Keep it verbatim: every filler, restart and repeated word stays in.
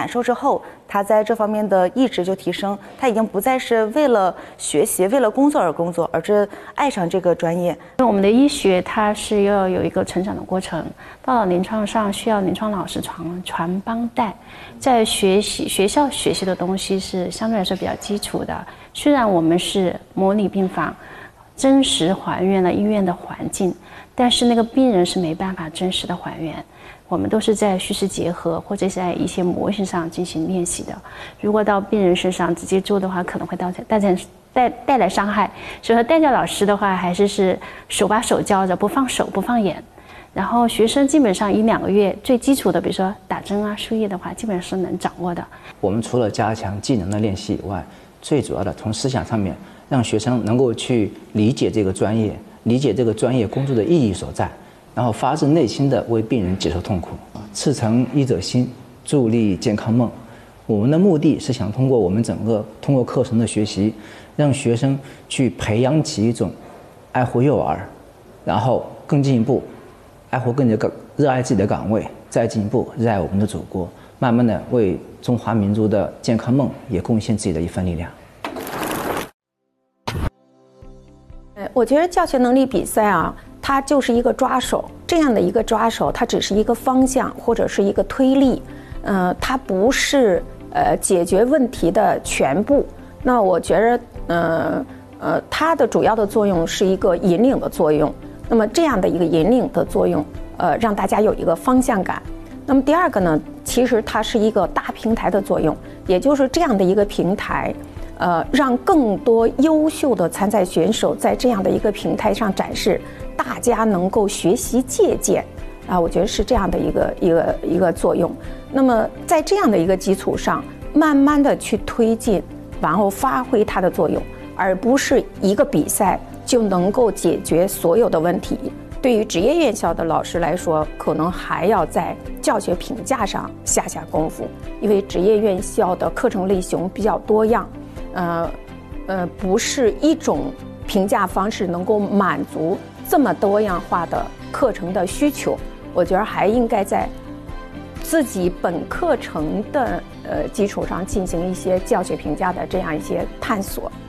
感受之后，他在这方面的意志就提升，他已经不再是为了学习、为了工作而工作，而是爱上这个专业。 我们的医学它是要有一个成长的过程，到了临床上需要临床老师传传帮带，在学习学校学习的东西是相对来说比较基础的。虽然我们是模拟病房，真实还原了医院的环境，但是那个病人是没办法真实的还原。我们都是在虚实结合或者在一些模型上进行练习的。如果到病人身上直接做的话，可能会带带带带来伤害。所以说，带教老师的话，还是是手把手教着，不放手不放眼。然后学生基本上一两个月最基础的，比如说打针啊、输液的话，基本上是能掌握的。 我们除了加强技能的练习以外，最主要的从思想上面，让学生能够去理解这个专业，理解这个专业工作的意义所在。然后发自内心的为病人解除痛苦，赤诚医者心，助力健康梦。我们的目的是想通过我们整个通过课程的学习，让学生去培养起一种爱护幼儿，然后更进一步爱护更加热爱自己的岗位，再进一步热爱我们的祖国，慢慢的为中华民族的健康梦也贡献自己的一份力量。 我觉得教学能力比赛啊，它就是一个抓手，这样的一个抓手，它只是一个方向或者是一个推力，呃，它不是呃解决问题的全部。那我觉得，呃呃，它的主要的作用是一个引领的作用。那么这样的一个引领的作用，呃，让大家有一个方向感。那么第二个呢，其实它是一个大平台的作用，也就是这样的一个平台。呃，让更多优秀的参赛选手在这样的一个平台上展示，大家能够学习借鉴，啊，我觉得是这样的一个一个一个作用。那么在这样的一个基础上，慢慢的去推进，然后发挥它的作用，而不是一个比赛就能够解决所有的问题。对于职业院校的老师来说，可能还要在教学评价上下下功夫，因为职业院校的课程类型比较多样。呃，呃，不是一种评价方式能够满足这么多样化的课程的需求。我觉得还应该在自己本课程的呃基础上进行一些教学评价的这样一些探索。